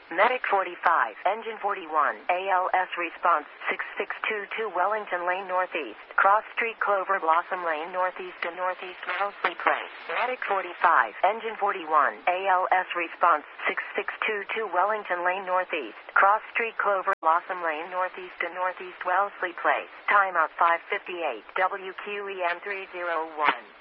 Medic 45, Engine 41, ALS response 6622 Wellington Lane Northeast, Cross Street Clover Blossom Lane Northeast and Northeast Wellesley Place. Medic 45, Engine 41, ALS response 6622 Wellington Lane Northeast, Cross Street Clover Blossom Lane Northeast and Northeast Wellesley Place. Timeout 5:58, WQEM 301.